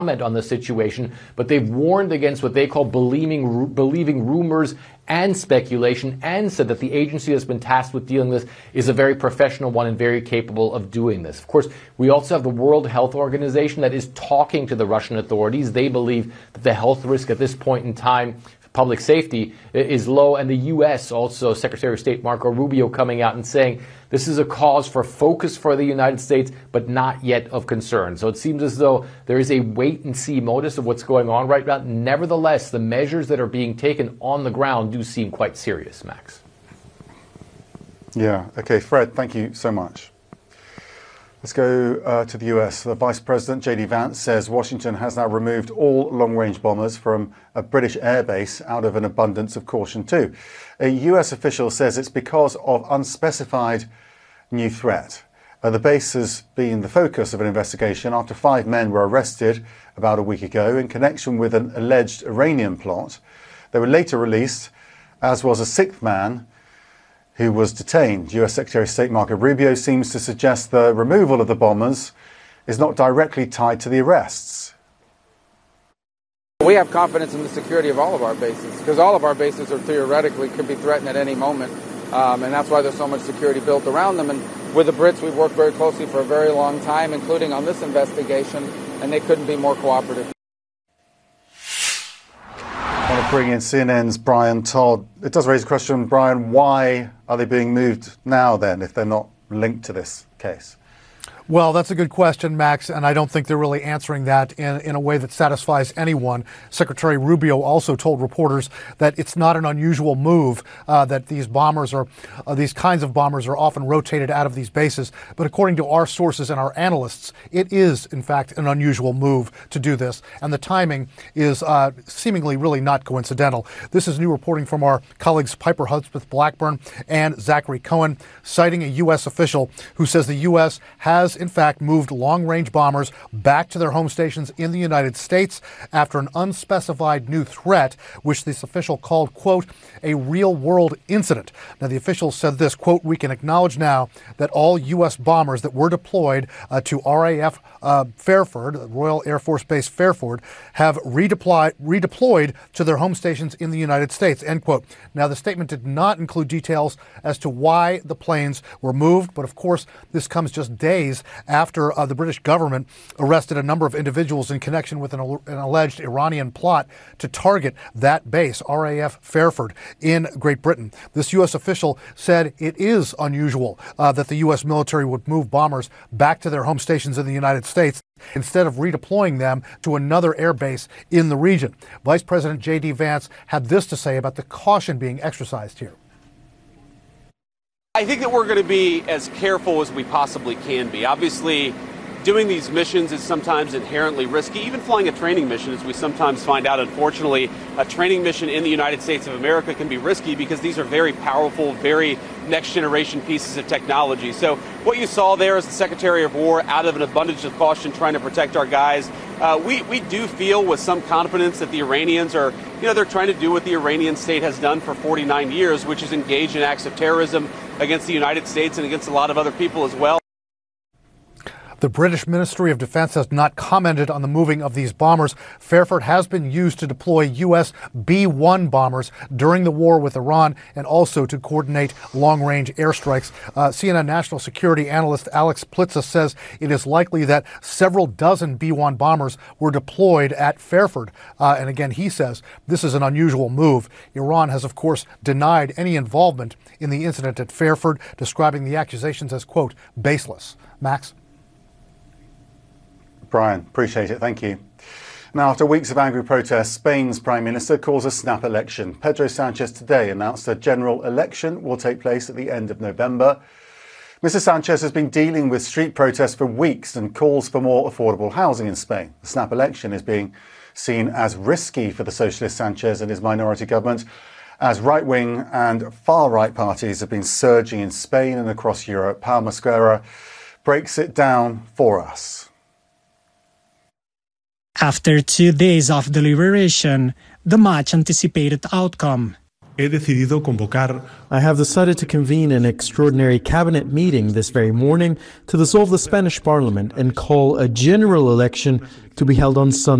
comment on the situation, but they've warned against what they call believing rumors and speculation, and said that the agency that's been tasked with dealing with this is a very professional one and very capable of doing this. Of course, we also have the World Health Organization that is talking to the Russian authorities. They believe that the health risk at this point in time, public safety, is low. And the U.S. also, Secretary of State Marco Rubio coming out and saying this is a cause for focus for the United States, but not yet of concern. So it seems as though there is a wait-and-see modus of what's going on right now. Nevertheless, the measures that are being taken on the ground do seem quite serious, Max. Yeah. Okay, Fred, thank you so much. Let's go to the US. The Vice President, J.D. Vance, says Washington has now removed all long-range bombers from a British airbase out of an abundance of caution too. A US official says it's because of unspecified new threat. The base has been the focus of an investigation after 5 men were arrested about a week ago in connection with an alleged Iranian plot. They were later released, as was a 6th man who was detained. US Secretary of State Marco Rubio seems to suggest the removal of the bombers is not directly tied to the arrests. We have confidence in the security of all of our bases, because all of our bases are theoretically could be threatened at any moment, and that's why there's so much security built around them. And with the Brits, we've worked very closely for a very long time, including on this investigation, and they couldn't be more cooperative. I want to bring in CNN's Brian Todd. It does raise a question, Brian, why are they being moved now then if they're not linked to this case? Well, that's a good question, Max, and I don't think they're really answering that in a way that satisfies anyone. Secretary Rubio also told reporters that it's not an unusual move, that these bombers are, these kinds of bombers are often rotated out of these bases. But according to our sources and our analysts, it is, in fact, an unusual move to do this. And the timing is seemingly really not coincidental. This is new reporting from our colleagues Piper Hudspeth Blackburn and Zachary Cohen, citing a U.S. official who says the U.S. has in fact moved long-range bombers back to their home stations in the United States after an unspecified new threat, which this official called, quote, a real-world incident. Now, the official said this, quote, we can acknowledge now that all U.S. bombers that were deployed to RAF Fairford, Royal Air Force Base Fairford, have redeployed to their home stations in the United States, end quote. Now, the statement did not include details as to why the planes were moved, but of course, this comes just days after the British government arrested a number of individuals in connection with an alleged Iranian plot to target that base, RAF Fairford, in Great Britain. This U.S. official said it is unusual that the U.S. military would move bombers back to their home stations in the United States instead of redeploying them to another air base in the region. Vice President J.D. Vance had this to say about the caution being exercised here. I think that we're going to be as careful as we possibly can be. Obviously, doing these missions is sometimes inherently risky. Even flying a training mission, as we sometimes find out, unfortunately, a training mission in the United States of America can be risky because these are very powerful, very next-generation pieces of technology. So what you saw there is the Secretary of War, out of an abundance of caution, trying to protect our guys. We do feel with some confidence that the Iranians are, they're trying to do what the Iranian state has done for 49 years, which is engage in acts of terrorism against the United States and against a lot of other people as well. The British Ministry of Defense has not commented on the moving of these bombers. Fairford has been used to deploy U.S. B-1 bombers during the war with Iran and also to coordinate long-range airstrikes. CNN national security analyst Alex Plitza says it is likely that several dozen B-1 bombers were deployed at Fairford. And again, he says this is an unusual move. Iran has, of course, denied any involvement in the incident at Fairford, describing the accusations as, quote, baseless. Max? Brian, appreciate it. Thank you. Now, after weeks of angry protests, Spain's Prime Minister calls a snap election. Pedro Sanchez today announced a general election will take place at the end of November. Mr. Sanchez has been dealing with street protests for weeks and calls for more affordable housing in Spain. The snap election is being seen as risky for the socialist Sanchez and his minority government, as right-wing and far-right parties have been surging in Spain and across Europe. Pau Mosquera breaks it down for us. After 2 days of deliberation, the much-anticipated outcome. he decidido convocar. I have decided to convene an extraordinary cabinet meeting this very morning to dissolve the Spanish parliament and call a general election to be held on Sunday.